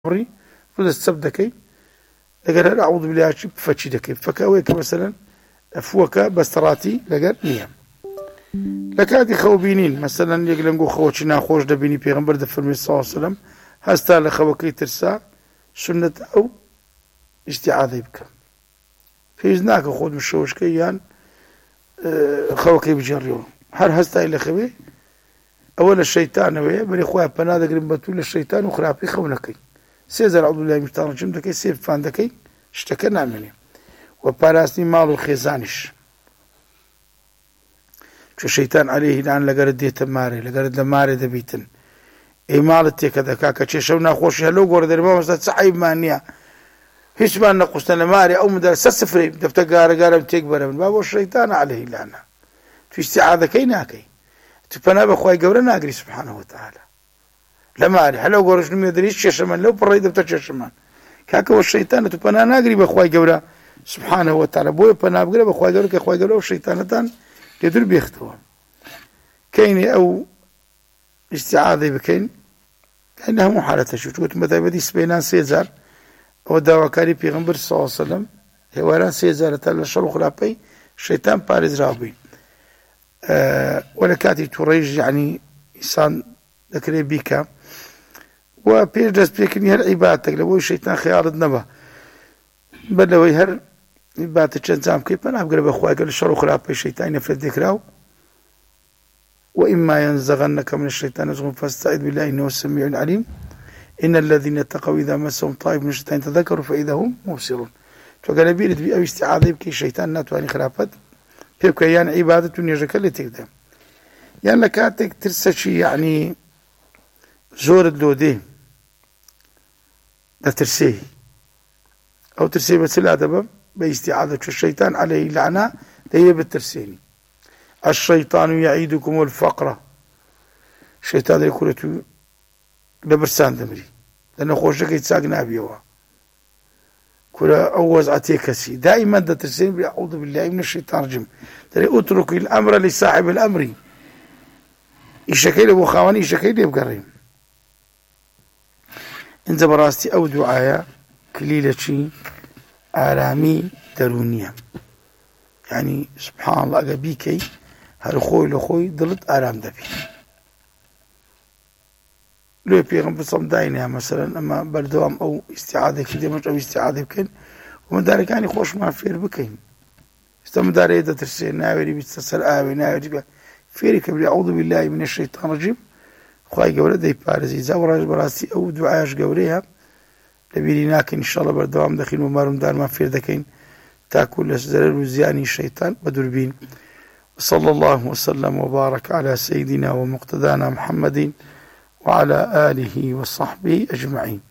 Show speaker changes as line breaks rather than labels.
عمري السب دكي لقال أعوذ بالله شيء فتشي دكي فكأويك مثلا أفوك بستراتي لقال نية لكادي خوبينين مثلا يقلنقو خوشنا خوش دبيني بيغمبر دفرمي صلى الله عليه وسلم هستا لخوكي ترسا سنة أو استعاذي بك في إذناك خود مشوش كيان خوكي بجريون هر هستا إلى خوي أول الشيطان ويا بني خويا بنادق رمبتول الشيطان وخرابي خونكي سيزر عبد الله مشتاق جم دكي سيف فان دكي اشتكنا مني وباراسني مالو خيزانش شو الشيطان عليه الآن لقرد ديت ماري لقرد ماري دبيتن اي مالتي كذا كاكا تشي شونا خوش هلو قور دري ما مستد صعيب مانيا هيش ما نقصنا ماري او مدرسة سفري دفتقار قارب تكبر من بابو الشيطان عليه الآن في استعاذة كيناكي تبنا بخواي قورنا اقري سبحانه وتعالى لماري هلو قورش نمي يدريش ششمان لو بريد بتششمان كاكا والشيطان تبنا ناقري بخواي قورا سبحانه وتعالى بوي بنا بقرا بخواي قورا كخواي قورا والشيطان تان يدل بيختوى كيني او استعاذة بكين لأنها محالة شوت مثلا بدي سبينان سيزار أو دواكاري بيغمبر صلى الله عليه وسلم هواران سيزار تالا شروخ رابي الشيطان بارز رابي ولكاتي تريج يعني إنسان ذكري بيكا وبيجلس بيكني هر عبادتك لو الشيطان خيار النبا بل لو هر عبادتك جنزام كيف أنا أبقى بأخوة قال الشروخ رابي الشيطان يفرد ذكراو وإما ينزغنك من الشيطان نزغ فاستعذ بالله إنه السميع العليم إن الذين اتقوا إذا مسهم طائف من الشيطان تذكروا فإذا هم مبصرون فقال بيرد بأو استعاذ بك الشيطان ناتواني خرافت فيبقى يعني عبادة يجرك اللي تقدم يعني لكاتك ترسشي يعني زور اللودي لا ترسيه أو ترسيه بس الأدب باستعاذة الشيطان عليه لعنة هي بالترسيني الشيطان يعيدكم الفقر الشيطان يقول لبرسان دمري لأنه خوشك يتساقنا بيوها كل أوز عتيكسي دائما ترسين بأعوذ بالله من الشيطان الرجيم ترى اترك الأمر لصاحب الأمر يشكيل أبو خواني يشكيل يبقرين انت براستي أو دعايا كليلة شي آرامي درونية يعني سبحان الله أقبيكي هالخوي لخوي ضلت آرام دبي لو بيغم بصمداينها مثلا أما بردوام أو استعاذة كده مش أو استعاذة بكين ومن ذلك يعني خوش ما فير بكين استمد داري ترسين ناوري بيستسر آوي ناوري فيري كبري أعوذ بالله من الشيطان الرجيم خواهي قولة دي بارزي زاوراج براسي أو دعاش قوليها لبيريناك إن شاء الله بردوام دخين ومارم دار ما فير دكين تاكل زرر وزياني الشيطان بدربين صلى الله وسلم وبارك على سيدنا ومقتدانا محمد وعلى آله وصحبه أجمعين.